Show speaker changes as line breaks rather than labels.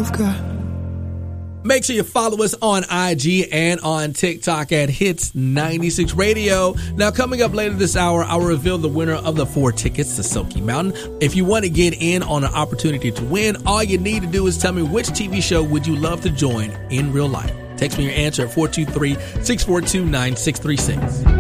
of God.
Make sure you follow us on IG and on TikTok at Hits 96 Radio. Now, coming up later this hour, I'll reveal the winner of the 4 tickets to Silky Mountain. If you want to get in on an opportunity to win, all you need to do is tell me which TV show would you love to join in real life. Text me your answer at 423-642-9636.